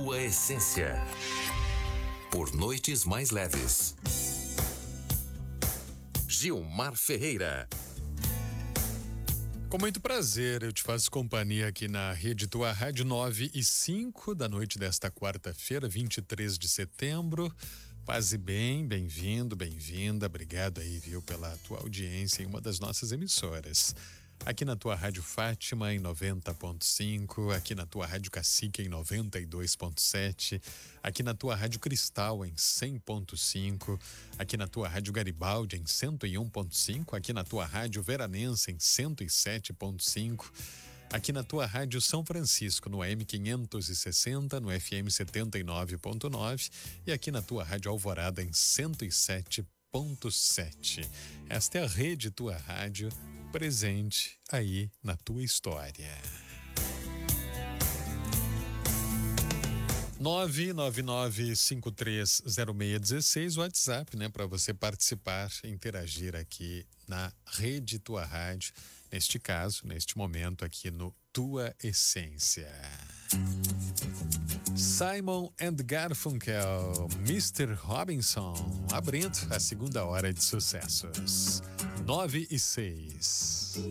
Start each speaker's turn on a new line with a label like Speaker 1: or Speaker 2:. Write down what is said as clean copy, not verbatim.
Speaker 1: tua essência. Por noites mais leves. Gilmar Ferreira.
Speaker 2: Com muito prazer, eu te faço companhia aqui na Rede Tua Rádio 9h05 da noite desta quarta-feira, 23 de setembro. Paz e bem, bem-vindo, bem-vinda. Obrigado aí, viu, pela tua audiência em uma das nossas emissoras. Aqui na tua Rádio Fátima em 90.5, aqui na tua Rádio Cacique em 92.7, aqui na tua Rádio Cristal em 100.5, aqui na tua Rádio Garibaldi em 101.5, aqui na tua Rádio Veranense em 107.5, aqui na tua Rádio São Francisco no AM 560, no FM 79.9 e aqui na tua Rádio Alvorada em 107.7. Esta é a Rede Tua Rádio, presente aí na tua história. 999530616, WhatsApp, né, para você participar, interagir aqui na Rede Tua Rádio, neste caso, neste momento aqui no Tua Essência. Simon and Garfunkel, Mr. Robinson, abrindo a segunda hora de sucessos. 9h06.